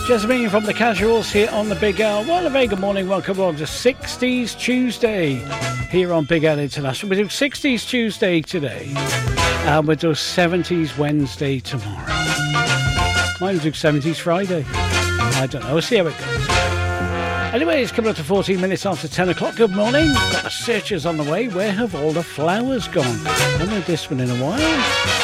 Jasmine from The Casuals here on the Big L. Well, a very good morning. Welcome along to 60s Tuesday here on Big L International. We do 60s Tuesday today and we'll do 70s Wednesday tomorrow. Might do 70s Friday. I don't know. We'll see how it goes. Anyway, it's coming up to 14 minutes after 10 o'clock. Good morning. Got the searchers on the way. Where have all the flowers gone? I haven't heard this one in a while.